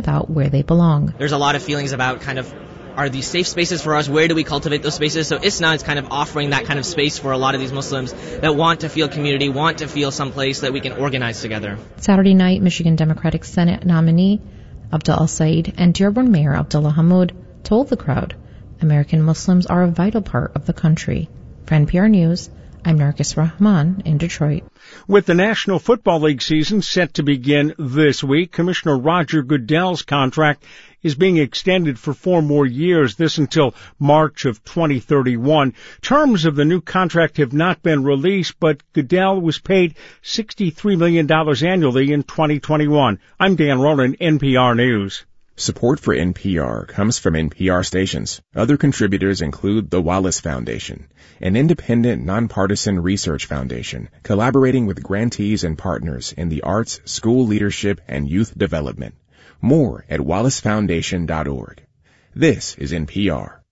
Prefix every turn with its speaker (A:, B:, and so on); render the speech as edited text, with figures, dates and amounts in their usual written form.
A: without where they belong.
B: There's a lot of feelings about kind of, are these safe spaces for us? Where do we cultivate those spaces? So ISNA is kind of offering that kind of space for a lot of these Muslims that want to feel community, want to feel someplace that we can organize together.
A: Saturday night, Michigan Democratic Senate nominee Abdul Al-Said and Dearborn Mayor Abdullah Hammoud told the crowd American Muslims are a vital part of the country. For NPR News, I'm Nargis Rahman in Detroit.
C: With the National Football League season set to begin this week, Commissioner Roger Goodell's contract is being extended for 4 more years, this until March of 2031. Terms of the new contract have not been released, but Goodell was paid $63 million annually in 2021. I'm Dan Roland, NPR News.
D: Support for NPR comes from NPR stations. Other contributors include the Wallace Foundation, an independent, nonpartisan research foundation collaborating with grantees and partners in the arts, school leadership, and youth development. More at wallacefoundation.org. This is NPR.